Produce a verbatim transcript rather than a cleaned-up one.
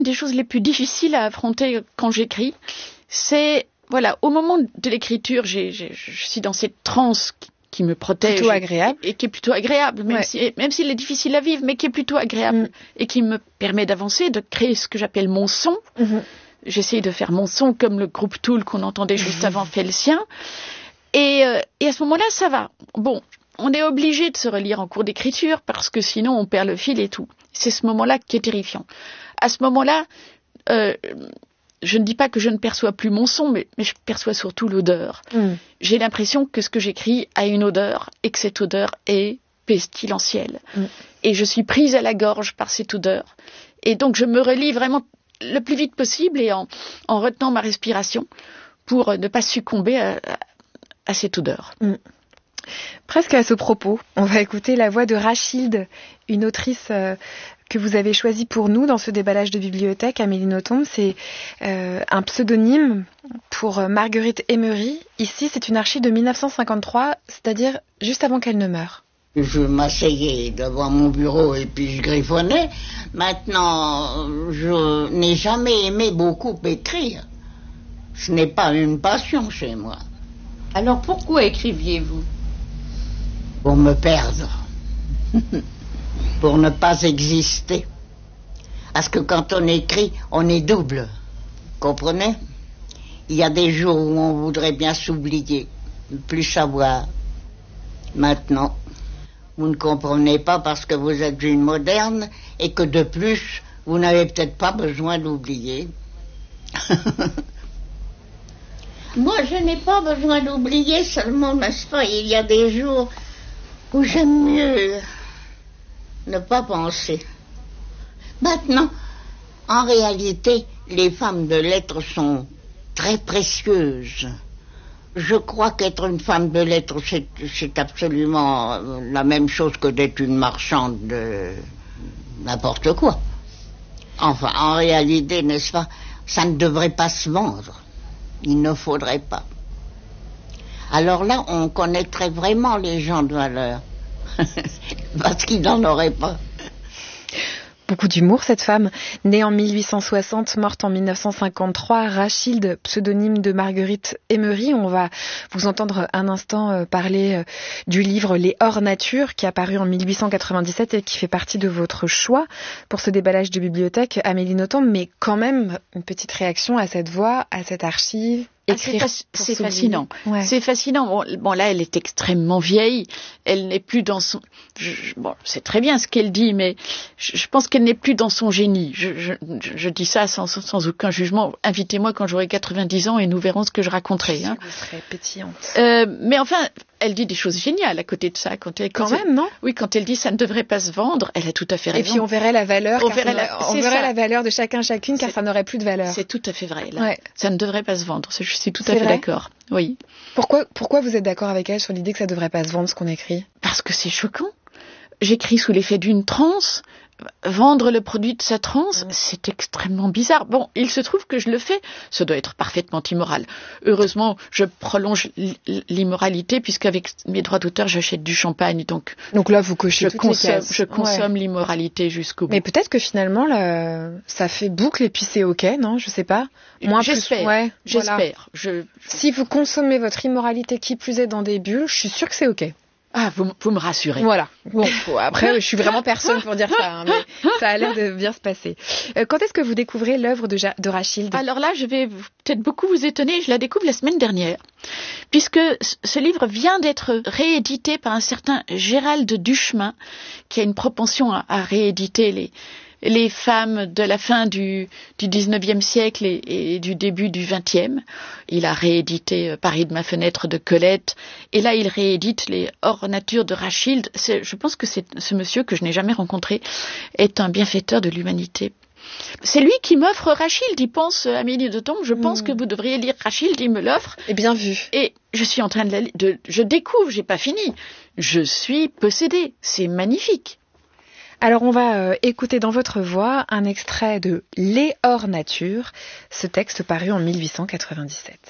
Une des choses les plus difficiles à affronter quand j'écris, c'est, voilà, au moment de l'écriture, j'ai, j'ai, je suis dans cette transe qui, qui me protège. Plutôt agréable. Et, et qui est plutôt agréable, même, ouais. si, même s'il est difficile à vivre, mais qui est plutôt agréable. Mm. Et qui me permet d'avancer, de créer ce que j'appelle mon son. Mm-hmm. J'essaye de faire mon son comme le groupe Tool qu'on entendait juste mm-hmm. avant fait le sien. Et, euh, et à ce moment-là, ça va. Bon, on est obligé de se relire en cours d'écriture parce que sinon on perd le fil et tout. C'est ce moment-là qui est terrifiant. À ce moment-là, euh, je ne dis pas que je ne perçois plus mon son, mais, mais je perçois surtout l'odeur. Mm. J'ai l'impression que ce que j'écris a une odeur et que cette odeur est pestilentielle. Mm. Et je suis prise à la gorge par cette odeur. Et donc je me relis vraiment le plus vite possible et en, en retenant ma respiration pour ne pas succomber à, à, à cette odeur. Mm. Presque à ce propos, on va écouter la voix de Rachilde, une autrice euh, que vous avez choisie pour nous dans ce déballage de bibliothèque. Amélie Nothomb, c'est euh, un pseudonyme pour Marguerite Emery. Ici, c'est une archive de dix-neuf cent cinquante-trois, c'est-à-dire juste avant qu'elle ne meure. Je m'asseyais devant mon bureau et puis je griffonnais. Maintenant, je n'ai jamais aimé beaucoup écrire. Ce n'est pas une passion chez moi. Alors pourquoi écriviez-vous ? Pour me perdre. Pour ne pas exister. Parce que quand on écrit, on est double. Comprenez ? Il y a des jours où on voudrait bien s'oublier, ne plus savoir. Maintenant, vous ne comprenez pas parce que vous êtes une moderne et que de plus, vous n'avez peut-être pas besoin d'oublier. Moi, je n'ai pas besoin d'oublier, seulement, n'est-ce pas, il y a des jours où j'aime mieux ne pas penser. Maintenant, en réalité, les femmes de lettres sont très précieuses. Je crois qu'être une femme de lettres, c'est, c'est absolument la même chose que d'être une marchande de n'importe quoi. Enfin, en réalité, n'est-ce pas, ça ne devrait pas se vendre. Il ne faudrait pas. Alors là, on connaîtrait vraiment les gens de valeur. Parce qu'ils n'en auraient pas. Beaucoup d'humour, cette femme. Née en mille huit cent soixante, morte en mille neuf cent cinquante-trois, Rachilde, pseudonyme de Marguerite Emery. On va vous entendre un instant parler du livre Les Hors Nature, qui a paru en mille huit cent quatre-vingt-dix-sept et qui fait partie de votre choix pour ce déballage de bibliothèque, Amélie Nothomb. Mais quand même, une petite réaction à cette voix, à cette archive. Ah, c'est, fa- c'est fascinant. Ouais. C'est fascinant. Bon, bon, là, elle est extrêmement vieille. Elle n'est plus dans son. Je, je, bon, c'est très bien ce qu'elle dit, mais je, je pense qu'elle n'est plus dans son génie. Je, je, je dis ça sans, sans aucun jugement. Invitez-moi quand j'aurai quatre-vingt-dix ans et nous verrons ce que je raconterai. Hein. Vous serez pétillante. Euh, mais enfin, elle dit des choses géniales à côté de ça. Quand elle, quand, quand même, elle, non ? Oui, quand elle dit ça ne devrait pas se vendre, elle a tout à fait raison. Et puis on verrait la valeur. On verrait, la, on verrait la valeur de chacun chacune, car c'est, ça n'aurait plus de valeur. C'est tout à fait vrai. Là. Ouais. Ça ne devrait pas se vendre. Je suis tout à c'est fait vrai d'accord. Oui. Pourquoi, pourquoi vous êtes d'accord avec elle sur l'idée que ça ne devrait pas se vendre ce qu'on écrit ? Parce que c'est choquant. J'écris sous l'effet d'une transe. Vendre le produit de sa transe, c'est extrêmement bizarre. Bon, il se trouve que je le fais. Ça doit être parfaitement immoral. Heureusement, je prolonge l'immoralité puisqu'avec mes droits d'auteur, j'achète du champagne. Donc, donc là, vous cochez je toutes consomme, les cases. Je consomme ouais. l'immoralité jusqu'au bout. Mais peut-être que finalement, là, ça fait boucle et puis c'est OK, non ? Je sais pas. Moins j'espère. Plus, ouais, j'espère. Voilà. Je... Si vous consommez votre immoralité qui plus est dans des bulles, je suis sûre que c'est OK. Ah, vous, vous me rassurez. Voilà. Bon, après, je suis vraiment personne pour dire ça, hein, mais ça a l'air de bien se passer. Euh, quand est-ce que vous découvrez l'œuvre de, ja- de Rachilde ? Alors là, je vais peut-être beaucoup vous étonner. Je la découvre la semaine dernière, puisque ce livre vient d'être réédité par un certain Gérald Duchemin, qui a une propension à, à rééditer les les femmes de la fin du, du dix-neuvième siècle et, et du début du vingtième. Il a réédité Paris de ma fenêtre de Colette, et là il réédite les Hors Nature de Rachilde. C'est, je pense que c'est, ce monsieur que je n'ai jamais rencontré est un bienfaiteur de l'humanité. C'est lui qui m'offre Rachilde, il pense, Amélie Nothomb, je pense mmh. que vous devriez lire Rachilde, il me l'offre. Et bien vu. Et je suis en train de la lire, de, je découvre, j'ai pas fini. Je suis possédée, c'est magnifique. Alors on va euh, écouter dans votre voix un extrait de Les Hors Nature, ce texte paru en mille huit cent quatre-vingt-dix-sept.